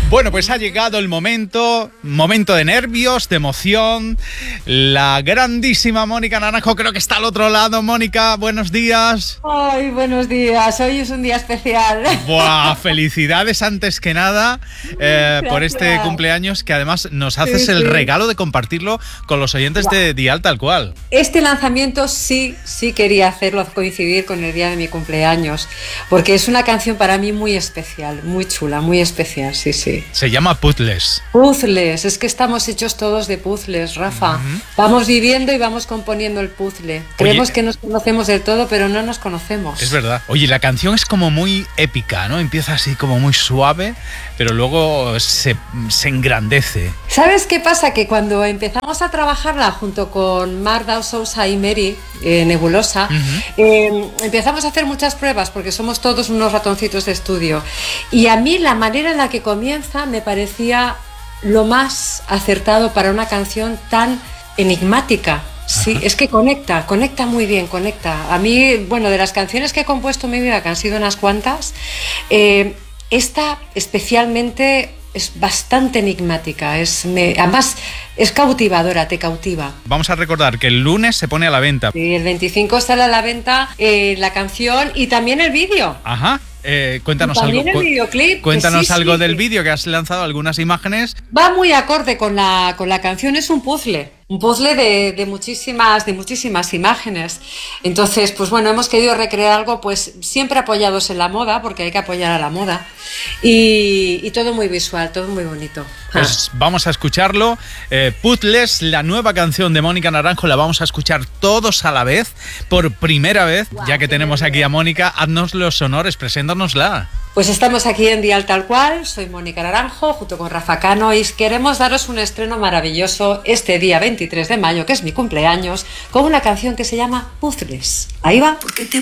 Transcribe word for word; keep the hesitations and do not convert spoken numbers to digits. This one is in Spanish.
Bueno, pues ha llegado el momento, momento de nervios, de emoción. La grandísima Mónica Naranjo creo que está al otro lado. Mónica, buenos días. Ay, buenos días. Hoy es un día especial. Buah, felicidades antes que nada eh, por este cumpleaños que además nos haces sí, el sí. regalo de compartirlo con los oyentes wow. de Dial Tal Cual. Este lanzamiento sí, sí quería hacerlo coincidir con el día de mi cumpleaños, porque es una canción para mí muy especial, muy chula, muy especial, sí, sí. Se llama Puzzles. Puzzles, es que estamos hechos todos de puzzles, Rafa. Uh-huh. Vamos viviendo y vamos componiendo el puzzle. Creemos Oye, que nos conocemos del todo, pero no nos conocemos. Es verdad. Oye, la canción es como muy épica, ¿no? Empieza así como muy suave, pero luego se, se engrandece. ¿Sabes qué pasa? Que cuando empezamos a trabajarla junto con Marc Dau Sousa y Mary, eh, Nebulosa, uh-huh. eh, empezamos a hacer muchas pruebas porque somos todos unos ratoncitos de estudio. Y a mí la manera en la que comienza me parecía lo más acertado para una canción tan enigmática. Sí, Ajá. es que conecta, conecta muy bien, conecta. A mí, bueno, de las canciones que he compuesto en mi vida, que han sido unas cuantas, eh, esta especialmente es bastante enigmática, es, me, además es cautivadora, te cautiva. Vamos a recordar que el lunes se pone a la venta. Sí, el veinticinco sale a la venta eh, la canción y también el vídeo. Ajá. Eh, cuéntanos También algo, el videoclip, cuéntanos sí, algo sí. del vídeo, que has lanzado algunas imágenes. Va muy acorde con la, con la canción, es un puzzle, un puzzle de, de, muchísimas, de muchísimas imágenes. Entonces, pues bueno, hemos querido recrear algo pues siempre apoyados en la moda, porque hay que apoyar a la moda, y, y todo muy visual, todo muy bonito. Pues ah. vamos a escucharlo. Eh, Puzzles, la nueva canción de Mónica Naranjo, la vamos a escuchar todos a la vez, por primera vez, wow, ya que tenemos aquí a Mónica. Haznos los honores, preséntanosla. Pues estamos aquí en Dial Tal Cual, soy Mónica Naranjo, junto con Rafa Cano, y queremos daros un estreno maravilloso este día veintitrés de mayo, que es mi cumpleaños, con una canción que se llama Puzzles. Ahí va. Porque te